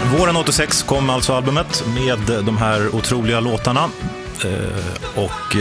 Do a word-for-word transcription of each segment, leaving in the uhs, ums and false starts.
Våren åttiosex kom alltså albumet med de här otroliga låtarna och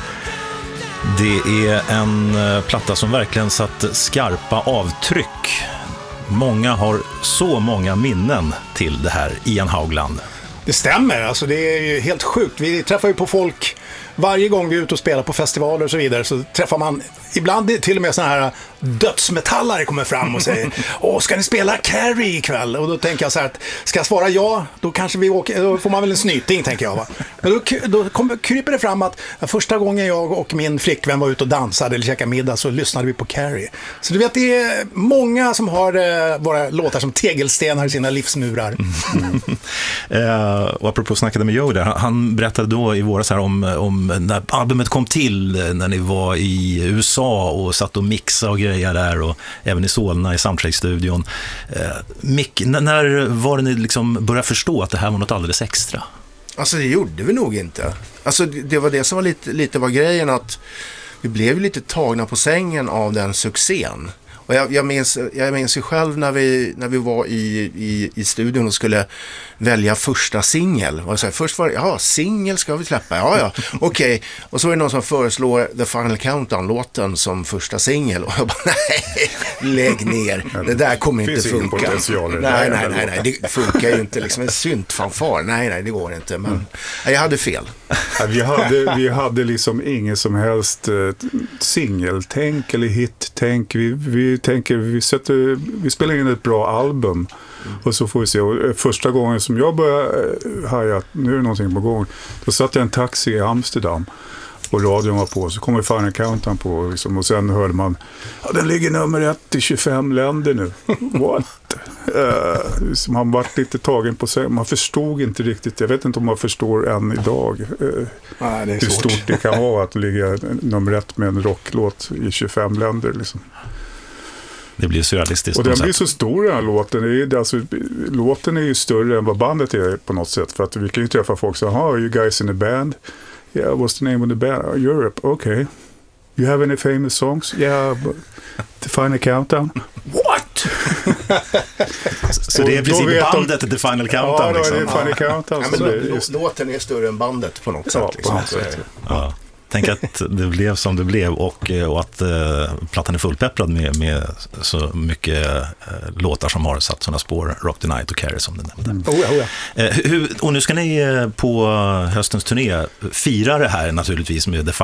det är en platta som verkligen satt skarpa avtryck. Många har så många minnen till det här, Ian Haugland. Det stämmer, alltså det är ju helt sjukt. Vi träffar ju på folk varje gång vi är ute och spelar på festivaler och så vidare, så träffar man ibland till och med såna här dödsmetallare kommer fram och säger åh, ska ni spela Carrie ikväll? Och då tänker jag så här att ska jag svara ja, då kanske vi åker, då får man väl en snyting, tänker jag, va? Men då, då kom, kryper det fram att första gången jag och min flickvän var ute och dansade eller käkade middag så lyssnade vi på Carrie. Så du vet, det är många som har eh, våra låtar som tegelstenar i sina livsmurar. Mm. uh, och apropå snackade med Joe där, han berättade då i våras här om, om när albumet kom till, när ni var i U S A och satt och mixade och grejer där, och även i Solna i Soundtrack-studion. Uh, Mick, n- när var det ni liksom började förstå att det här var något alldeles extra? Alltså det gjorde vi nog inte. Alltså det var det som var lite, lite var grejen, att vi blev lite tagna på sängen av den succén. Och jag, jag, minns, jag minns ju själv när vi, när vi var i, i, i studion och skulle välja första singel. Först var det, ja, singel ska vi släppa. Ja, ja, okej. Okay. Och så är det någon som föreslår The Final Countdown-låten som första singel. Och jag bara, nej, lägg ner. Det där kommer inte funka. Nej, nej, nej, nej, det funkar ju inte. Liksom en syntfanfar. Nej, nej, det går inte. Men mm. nej, jag hade fel. Ja, vi, hade, vi hade liksom ingen som helst uh, singeltänk eller hit-tänk. Vi, vi tänker, vi, sätter, vi spelar in ett bra album mm. och så får vi se. Och första gången som jag började haja att nu är det någonting på gång, då satt jag en taxi i Amsterdam och radion var på, så kommer Final Countdown på liksom, och sen hörde man, ja, den ligger nummer ett i tjugofem länder nu. What? Uh, som han varit lite tagen på sig. Man förstod inte riktigt, jag vet inte om man förstår än idag uh, Nej, det är hur svårt. stort det kan vara att ligga nummer ett med en rocklåt i tjugofem länder liksom. Det blir surrealistiskt. Och den blir så stor, den här låten. Det är, alltså, låten är ju större än vad bandet är på något sätt. För att vi kan ju träffa folk som säger, are you guys in a band? Yeah, what's the name of the band? Oh, Europe, okay. You have any famous songs? Yeah, but The Final Countdown. What? Så det är precis bandet The Final Countdown. Ja, liksom. det är Final Countdown. Ja, men det, just... Låten är större än bandet på något ja, sätt. Liksom. På något sätt. Ja. Tänk att det blev som det blev, och, och att uh, plattan är fullpepprad med, med så mycket uh, låtar som har satt sådana spår, Rock the Night och Carrie som du nämnde. Mm. Oh ja, oh ja. Uh, hur, och nu ska ni uh, på höstens turné fira det här naturligtvis med The